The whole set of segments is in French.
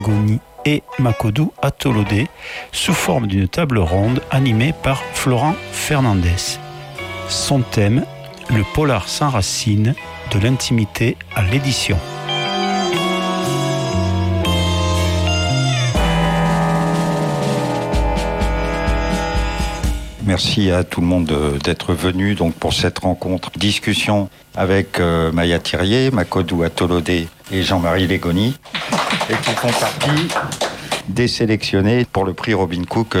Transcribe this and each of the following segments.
Goni et Makodou Atolodé sous forme d'une table ronde animée par Florent Fernandez. Son thème, le polar sans racines, de l'intimité à l'édition. Merci à tout le monde d'être venu donc pour cette rencontre, discussion avec Maya Thirier, Makodou Atolodé et Jean-Marie Légoni, et qui font partie des sélectionnés pour le prix Robin Cook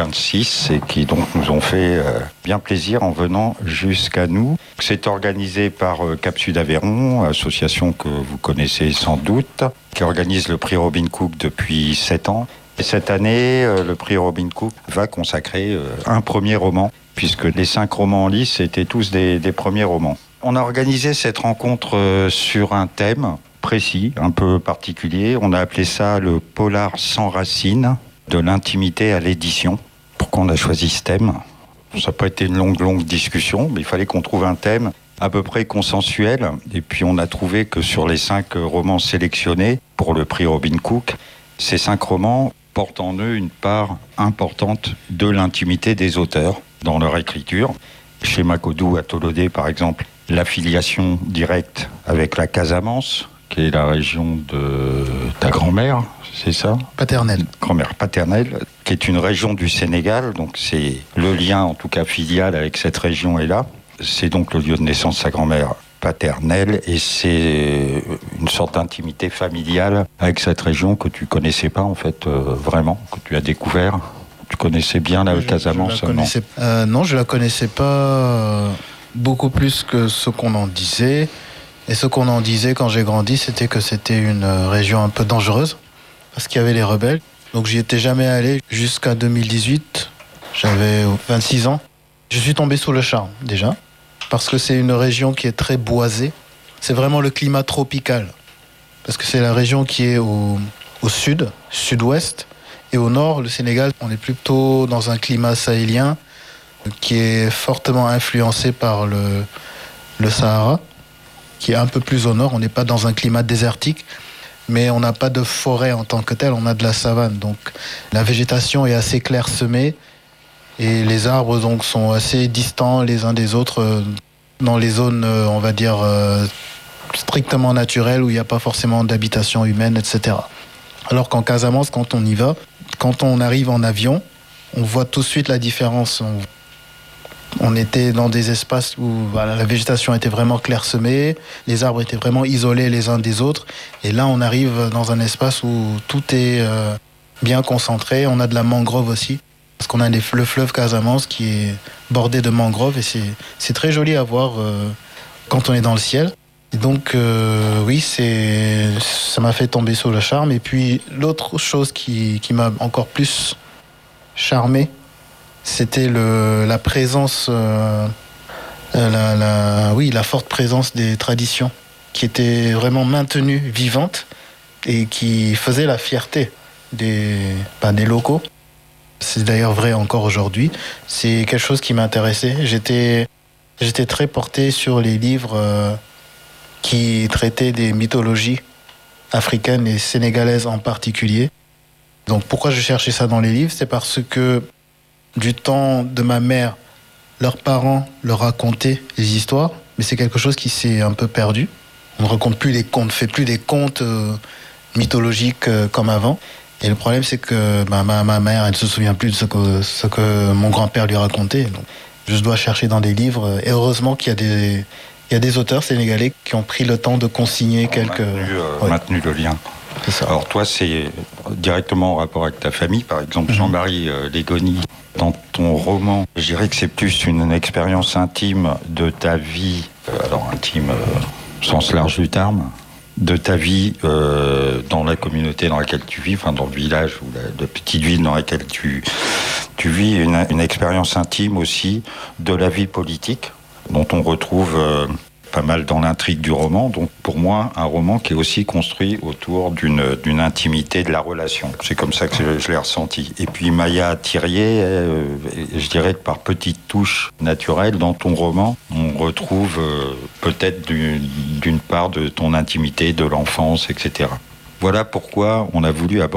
2026 et qui donc nous ont fait bien plaisir en venant jusqu'à nous. C'est organisé par Cap Sud Aveyron, association que vous connaissez sans doute, qui organise le prix Robin Cook depuis 7 ans. Et cette année, le prix Robin Cook va consacrer un premier roman, puisque les 5 romans en lice étaient tous des premiers romans. On a organisé cette rencontre sur un thème précis, un peu particulier. On a appelé ça le polar sans racines, de l'intimité à l'édition. Pourquoi on a choisi ce thème ? Ça n'a pas été une longue discussion, mais il fallait qu'on trouve un thème à peu près consensuel. Et puis on a trouvé que sur les 5 romans sélectionnés pour le prix Robin Cook, ces 5 romans portent en eux une part importante de l'intimité des auteurs dans leur écriture. Chez Makodou Atolodé, par exemple, l'affiliation directe avec la Casamance, qui est la région de ta grand-mère, c'est ça ? Paternelle. Grand-mère paternelle, qui est une région du Sénégal, donc c'est le lien, en tout cas filial, avec cette région est là. C'est donc le lieu de naissance de sa grand-mère paternelle, et c'est une sorte d'intimité familiale avec cette région que tu connaissais pas en fait vraiment, que tu as découvert. Tu connaissais bien la Casamance? Non, je la connaissais pas beaucoup plus que ce qu'on en disait. Et ce qu'on en disait quand j'ai grandi, c'était que c'était une région un peu dangereuse parce qu'il y avait les rebelles. Donc j'y étais jamais allé jusqu'à 2018. J'avais 26 ans. Je suis tombé sous le charme déjà, parce que c'est une région qui est très boisée. C'est vraiment le climat tropical. Parce que c'est la région qui est au sud, sud-ouest. Et au nord, le Sénégal, on est plutôt dans un climat sahélien qui est fortement influencé par le Sahara, qui est un peu plus au nord. On n'est pas dans un climat désertique, mais on n'a pas de forêt en tant que telle, on a de la savane. Donc la végétation est assez clairsemée. Et les arbres donc sont assez distants les uns des autres dans les zones, on va dire, strictement naturelles où il n'y a pas forcément d'habitation humaine, etc. Alors qu'en Casamance, quand on y va, quand on arrive en avion, on voit tout de suite la différence. On était dans des espaces où la végétation était vraiment clairsemée, les arbres étaient vraiment isolés les uns des autres. Et là, on arrive dans un espace où tout est bien concentré. On a de la mangrove aussi. Parce qu'on a le fleuve Casamance qui est bordé de mangroves et c'est très joli à voir quand on est dans le ciel. Et donc oui, ça m'a fait tomber sous le charme. Et puis l'autre chose qui m'a encore plus charmé, c'était la présence, la forte présence des traditions qui étaient vraiment maintenues, vivantes et qui faisaient la fierté des locaux. C'est d'ailleurs vrai encore aujourd'hui. C'est quelque chose qui m'intéressait. J'étais très porté sur les livres qui traitaient des mythologies africaines et sénégalaises en particulier. Donc pourquoi je cherchais ça dans les livres ? C'est parce que du temps de ma mère, leurs parents leur racontaient les histoires, mais c'est quelque chose qui s'est un peu perdu. On ne fait plus des contes mythologiques comme avant. Et le problème, c'est que ma mère, elle ne se souvient plus de ce que mon grand-père lui racontait. Donc, je dois chercher dans des livres. Et heureusement qu'il y a des auteurs sénégalais qui ont pris le temps de consigner maintenu le lien. C'est ça. Alors toi, c'est directement en rapport avec ta famille. Par exemple, Jean-Marie Légoni, dans ton roman, je dirais que c'est plus une expérience intime de ta vie, alors intime au sens large du terme, de ta vie dans la communauté dans laquelle tu vis, enfin dans le village ou la petite ville dans laquelle tu vis, une expérience intime aussi de la vie politique, dont on retrouve pas mal dans l'intrigue du roman. Donc pour moi, un roman qui est aussi construit autour d'une intimité de la relation. C'est comme ça que je l'ai ressenti. Et puis Maya Thirier, je dirais que par petites touches naturelles, dans ton roman, on retrouve peut-être d'une part de ton intimité, de l'enfance, etc. Voilà pourquoi on a voulu